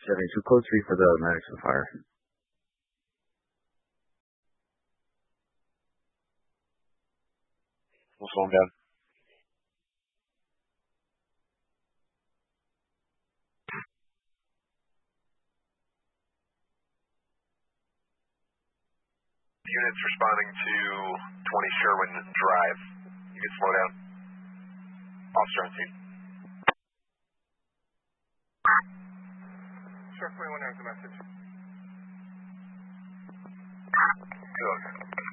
72, code 3 for the medics of fire. We'll slow him down. Units responding to 20 Sherwin Drive. You can slow down. Officer on scene. Sheriff 21 has a message. Good.